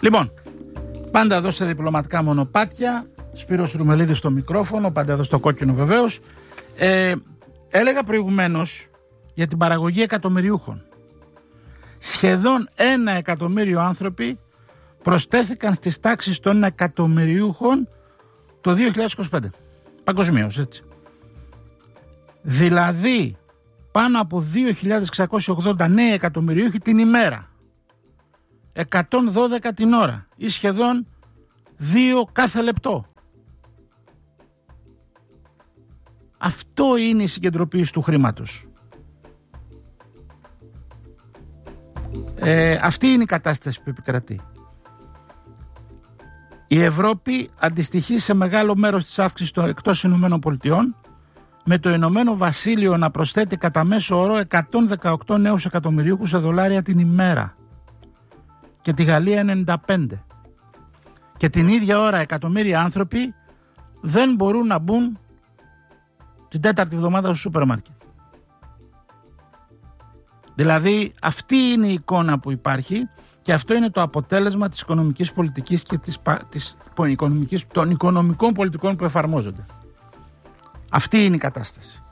Λοιπόν, πάντα εδώ σε διπλωματικά μονοπάτια, Σπύρος Ρουμελίδης στο μικρόφωνο, πάντα εδώ στο κόκκινο βεβαίως. Έλεγα προηγουμένως για την παραγωγή εκατομμυριούχων. Σχεδόν 1 εκατομμύριο άνθρωποι προσθέθηκαν στις τάξεις των εκατομμυριούχων το 2025. Παγκοσμίως, έτσι. Δηλαδή, πάνω από 2.680 νέοι εκατομμυριούχοι την ημέρα. 112 την ώρα ή σχεδόν 2 κάθε λεπτό. Αυτό είναι η συγκεντρωποίηση του χρήματος. Αυτή είναι η κατάσταση που επικρατεί. Η Ευρώπη αντιστοιχεί σε μεγάλο μέρος της αύξησης εκτός Ηνωμένων Πολιτειών, με το Ηνωμένο Βασίλειο να προσθέτει κατά μέσο όρο 118 νέους εκατομμυρίουχους σε δολάρια την ημέρα και τη Γαλλία 95. Και την ίδια ώρα εκατομμύρια άνθρωποι δεν μπορούν να μπουν την 4η εβδομάδα στο σούπερ μάρκετ. Δηλαδή αυτή είναι η εικόνα που υπάρχει και αυτό είναι το αποτέλεσμα της οικονομικής πολιτικής και των οικονομικών πολιτικών που εφαρμόζονται. Αυτή είναι η κατάσταση.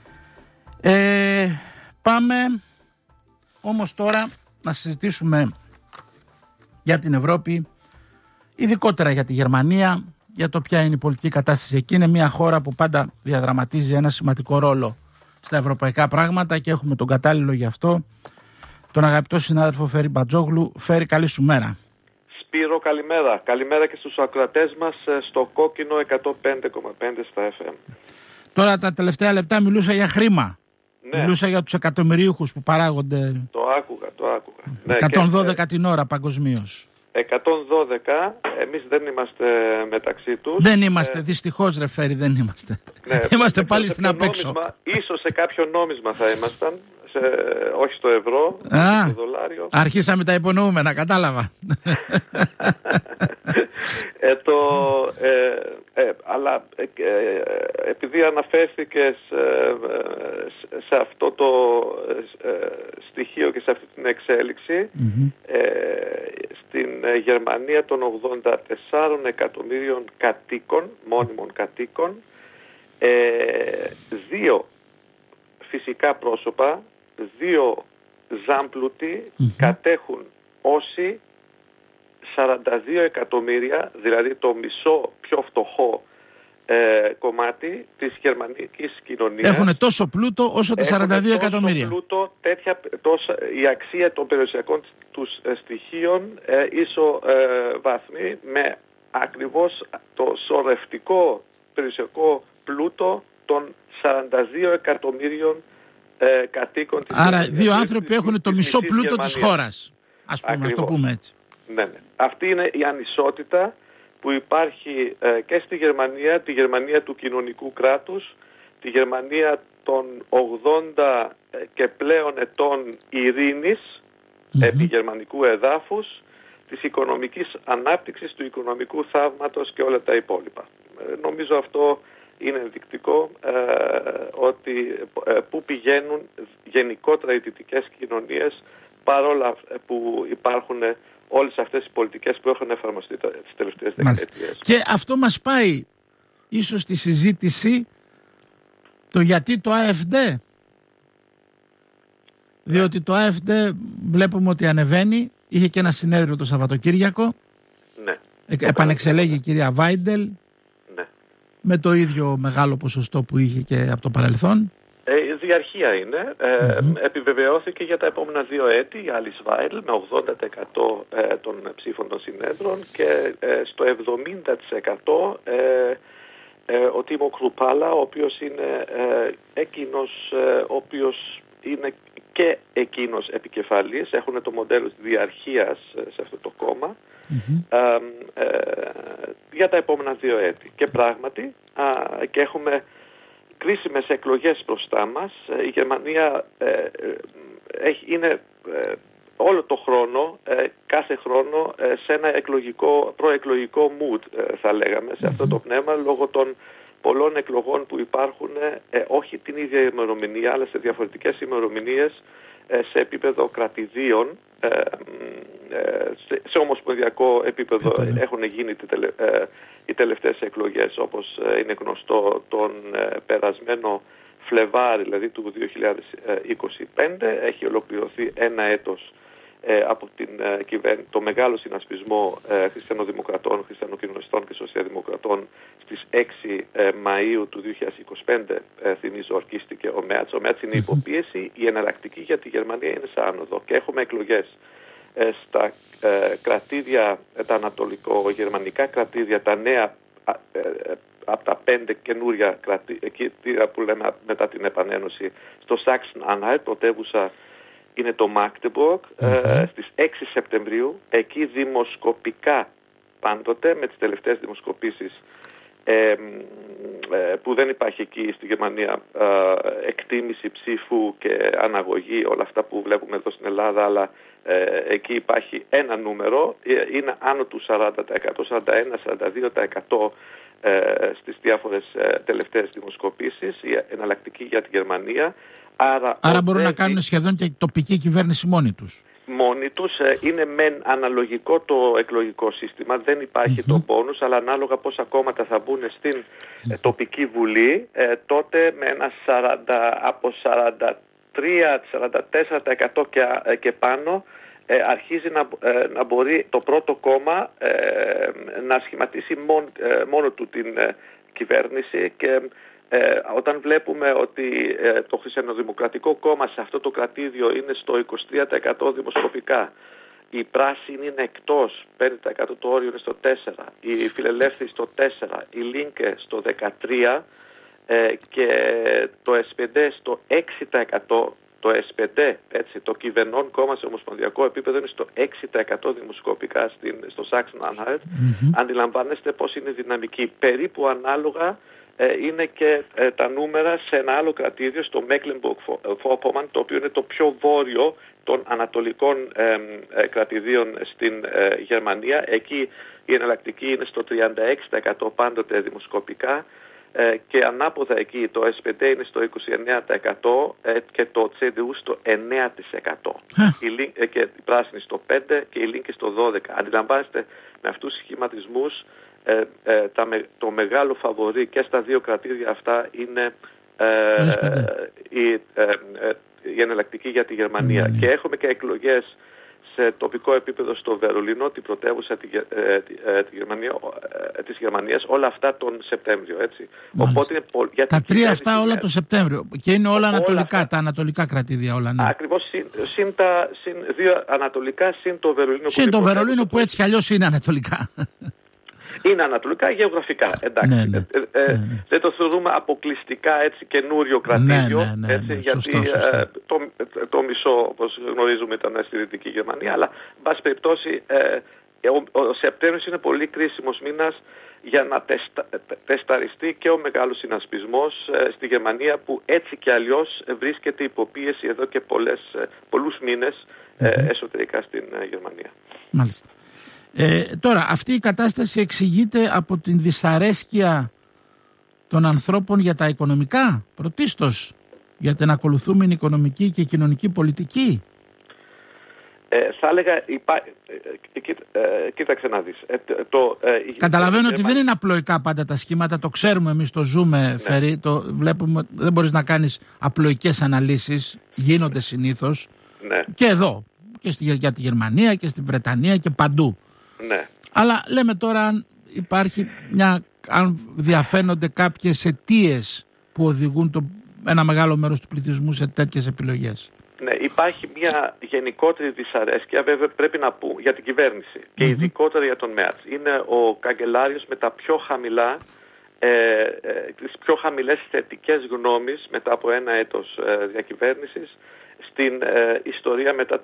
Πάμε όμως τώρα να συζητήσουμε για την Ευρώπη, ειδικότερα για τη Γερμανία, για το ποια είναι η πολιτική κατάσταση εκεί. Είναι μια χώρα που πάντα διαδραματίζει ένα σημαντικό ρόλο στα ευρωπαϊκά πράγματα και έχουμε τον κατάλληλο γι' αυτό, τον αγαπητό συνάδελφο Φέρη Μπατζόγλου. Φέρη, καλή σου μέρα. Σπύρο, καλημέρα. Καλημέρα και στους ακροατές μας στο κόκκινο 105,5 στα FM. Τώρα τα τελευταία λεπτά μιλούσα για χρήμα. Ναι. Μιλούσα για τους εκατομμυρίουχους που παράγονται. Το άκουγα. 112 την ώρα παγκοσμίως. 112, εμείς δεν είμαστε μεταξύ τους. Δεν είμαστε, δυστυχώς ρε Φέρη, δεν είμαστε. Ναι, είμαστε πάλι στην απέξω. Ίσως σε κάποιο νόμισμα θα ήμασταν, όχι στο ευρώ, στο δολάριο. Αρχίσαμε τα υπονοούμενα, κατάλαβα. Αλλά επειδή αναφέρθηκες σε αυτό το στοιχείο και σε αυτή την εξέλιξη, στην Γερμανία των 84 εκατομμύριων κατοίκων, μόνιμων κατοίκων, 2 φυσικά πρόσωπα, 2 ζάμπλουτοι κατέχουν όσοι 42 εκατομμύρια, δηλαδή το μισό πιο φτωχό κομμάτι της γερμανικής κοινωνίας. Έχουν τόσο πλούτο όσο τα 42 εκατομμύρια. Πλούτο, η αξία των περιουσιακών τους στοιχείων ισοβαθμεί με ακριβώς το σωρευτικό περιουσιακό πλούτο των 42 εκατομμύριων κατοίκων της Άρα 2 άνθρωποι έχουν το μισό πλούτο της χώρας. Ας πούμε, ας το πούμε έτσι. Ναι. Αυτή είναι η ανισότητα που υπάρχει και στη Γερμανία, τη Γερμανία του κοινωνικού κράτους, τη Γερμανία των 80 και πλέον ετών ειρήνης επί γερμανικού εδάφους, της οικονομικής ανάπτυξης, του οικονομικού θαύματος και όλα τα υπόλοιπα. Νομίζω αυτό είναι ενδεικτικό ότι που πηγαίνουν γενικότερα οι δυτικές κοινωνίες, παρόλα που υπάρχουν όλες αυτές οι πολιτικές που έχουν εφαρμοστεί τις τελευταίες δεκαετίες. Και αυτό μας πάει ίσως στη συζήτηση το γιατί το AfD. Διότι το AfD βλέπουμε ότι ανεβαίνει. Είχε και ένα συνέδριο το Σαββατοκύριακο. Ναι. Επανεξελέγει η κυρία Βάιντελ. Ναι. Με το ίδιο μεγάλο ποσοστό που είχε και από το παρελθόν. Διαρχία είναι. Επιβεβαιώθηκε για τα επόμενα 2 έτη η Alice Weidel με 80% των ψήφων των συνέδρων και στο 70% ο Τίμο Κρουπάλα, ο οποίος είναι εκείνος ο οποίος είναι και εκείνος επικεφαλής. Έχουν το μοντέλο της διαρχίας σε αυτό το κόμμα για τα επόμενα 2 έτη. Και πράγματι και έχουμε κρίσιμες εκλογές μπροστά μας. Η Γερμανία είναι όλο το χρόνο, κάθε χρόνο, σε ένα προεκλογικό mood, θα λέγαμε, σε αυτό το πνεύμα, λόγω των πολλών εκλογών που υπάρχουν, όχι την ίδια ημερομηνία, αλλά σε διαφορετικές ημερομηνίες, σε επίπεδο κρατηδίων, σε ομοσπονδιακό επίπεδο έχουν γίνει οι τελευταίες εκλογές, όπως είναι γνωστό, τον περασμένο Φλεβάρι, δηλαδή του 2025. Έχει ολοκληρωθεί ένα έτος από το μεγάλο συνασπισμό χριστιανοδημοκρατών, χριστιανοκοινωνιστών και σοσιαλδημοκρατών στις 6 Μαΐου του 2025, θυμίζω, ορκίστηκε ο Μέρτς. Ο Μέρτς είναι υποπίεση, η εναλλακτική για τη Γερμανία είναι σε άνοδο και έχουμε εκλογές στα κρατήδια, τα ανατολικογερμανικά κρατήδια, τα νέα από τα 5 καινούρια κρατήδια που λέμε μετά την επανένωση, στο Σάξεν-Ανχαλτ, πρωτεύουσα είναι το Μάγντεμπουργκ, στις 6 Σεπτεμβρίου. Εκεί δημοσκοπικά πάντοτε, με τις τελευταίες δημοσκοπήσεις, που δεν υπάρχει εκεί στη Γερμανία εκτίμηση ψήφου και αναγωγή, όλα αυτά που βλέπουμε εδώ στην Ελλάδα, αλλά εκεί υπάρχει ένα νούμερο, είναι άνω του 40%, 41-42% στις διάφορες τελευταίες δημοσκοπήσεις, η εναλλακτική για τη Γερμανία. Άρα μπορούν να κάνουν σχεδόν και τοπική κυβέρνηση μόνοι τους. Μόνοι τους. Είναι μεν αναλογικό το εκλογικό σύστημα, δεν υπάρχει το πόνους, αλλά ανάλογα πόσα κόμματα θα μπουν στην τοπική βουλή, τότε με ένα από 43-44% και πάνω αρχίζει να μπορεί το πρώτο κόμμα να σχηματίσει μόνο του την κυβέρνηση. Και όταν βλέπουμε ότι το Χριστιανοδημοκρατικό Κόμμα σε αυτό το κρατήδιο είναι στο 23% δημοσκοπικά, η Πράσινη είναι εκτός, 5% το όριο είναι στο 4%, η Φιλελεύθερη στο 4%, η Λίνκε στο 13% και το SPD στο 6%. Το SPD, έτσι, το κυβερνών κόμμα σε ομοσπονδιακό επίπεδο, είναι στο 6% δημοσκοπικά στο Σάξεν-Ανχαλτ. Αντιλαμβάνεστε πώς είναι δυναμική. Περίπου ανάλογα είναι και τα νούμερα σε ένα άλλο κρατήδιο, στο Mecklenburg-Vorpommern, το οποίο είναι το πιο βόρειο των ανατολικών κρατηδίων στην Γερμανία. Εκεί η εναλλακτική είναι στο 36% πάντοτε δημοσκοπικά. Και ανάποδα εκεί το SPD είναι στο 29% και το CDU στο 9%. Και η Πράσινη στο 5% και η Λίνκε στο 12%. Αντιλαμβάνεστε, με αυτούς τους σχηματισμούς το μεγάλο φαβορί και στα δύο κρατήδια αυτά είναι η εναλλακτική για τη Γερμανία. Και έχουμε και εκλογές σε τοπικό επίπεδο στο Βερολίνο, την πρωτεύουσα της Γερμανίας, όλα αυτά τον Σεπτέμβριο, έτσι. Οπότε είναι τα τρία αυτά όλα τον Σεπτέμβριο. Και είναι όλα ανατολικά, αυτά, τα ανατολικά κρατήδια όλα. Ναι. Ακριβώς, συν δύο ανατολικά, συν το Βερολίνο. Συν το Βερολίνο που έτσι κι αλλιώς είναι ανατολικά. Είναι ανατολικά γεωγραφικά, εντάξει. Ναι. Δεν το θεωρούμε αποκλειστικά έτσι καινούριο κρατήδιο, έτσι, γιατί το μισό, όπως γνωρίζουμε, ήταν στη Δυτική Γερμανία, αλλά, εν πάση περιπτώσει, ο Σεπτέμβριος είναι πολύ κρίσιμος μήνας για να τεσταριστεί και ο μεγάλος συνασπισμός στη Γερμανία, που έτσι και αλλιώς βρίσκεται υποπίεση εδώ και πολλούς μήνες εσωτερικά στην Γερμανία. Μάλιστα. Τώρα, αυτή η κατάσταση εξηγείται από την δυσαρέσκεια των ανθρώπων για τα οικονομικά, πρωτίστως, για την ακολουθούμενη οικονομική και κοινωνική πολιτική. Θα έλεγα, κοίταξε να δεις. Καταλαβαίνω ότι δεν είναι απλοϊκά πάντα τα σχήματα, το ξέρουμε εμείς, το ζούμε, Φερή, το βλέπουμε, δεν μπορείς να κάνεις απλοϊκές αναλύσεις, γίνονται συνήθως, και εδώ, και για τη Γερμανία και στη Βρετανία και παντού. Ναι. Αλλά λέμε τώρα αν διαφαίνονται κάποιες αιτίες που οδηγούν ένα μεγάλο μέρος του πληθυσμού σε τέτοιες επιλογές. Ναι, υπάρχει μια γενικότερη δυσαρέσκεια, βέβαια, πρέπει να πούμε, για την κυβέρνηση και ειδικότερα για τον Μέρτς. Είναι ο καγκελάριος με τα πιο χαμηλά, τις πιο χαμηλές θετικές γνώμες μετά από ένα έτος διακυβέρνησης στην ιστορία μετά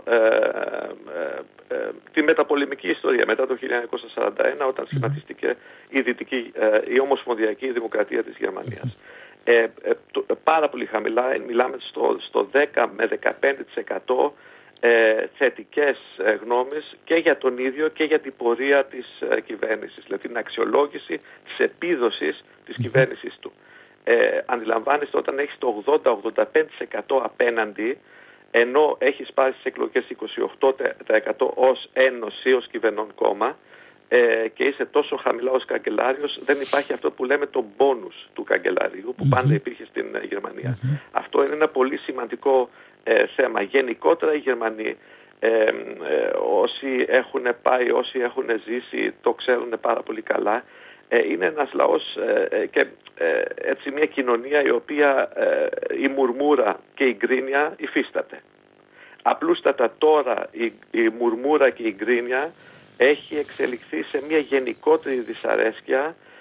τη μεταπολεμική ιστορία, μετά το 1941, όταν σχηματίστηκε η Ομοσπονδιακή Δημοκρατία της Γερμανίας. Πάρα πολύ χαμηλά, μιλάμε στο 10 με 15% θετικές γνώμες και για τον ίδιο και για την πορεία της κυβέρνησης, δηλαδή την αξιολόγηση της επίδοσης της κυβέρνησης του. Αντιλαμβάνεστε, όταν έχεις το 80-85% απέναντι, ενώ έχεις πάρει στις εκλογές 28% ως ένωση, ως κυβερνών κόμμα, και είσαι τόσο χαμηλά ως καγκελάριος, δεν υπάρχει αυτό που λέμε το μπόνους του καγκελαρίου που πάντα υπήρχε στην Γερμανία. Αυτό είναι ένα πολύ σημαντικό θέμα. Γενικότερα οι Γερμανοί, όσοι έχουν πάει, όσοι έχουν ζήσει, το ξέρουν πάρα πολύ καλά. Είναι ένας λαός και έτσι μια κοινωνία η οποία η μουρμούρα και η γκρίνια υφίσταται. Απλούστατα τώρα η μουρμούρα και η γκρίνια έχει εξελιχθεί σε μια γενικότερη δυσαρέσκεια